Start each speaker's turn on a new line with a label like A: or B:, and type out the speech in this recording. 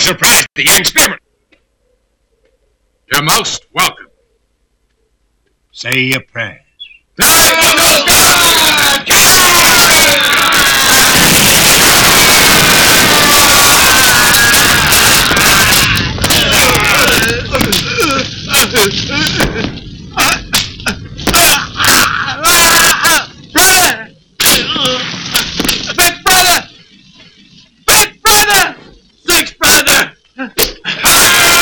A: surprised at the young spearman. You're most welcome.
B: Say your prayers.
A: I will go down!